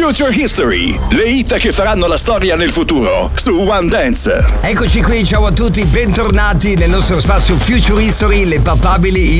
Future History, le hit che faranno la storia nel futuro su One Dance. Eccoci qui, ciao a tutti, bentornati nel nostro spazio Future History, le papabili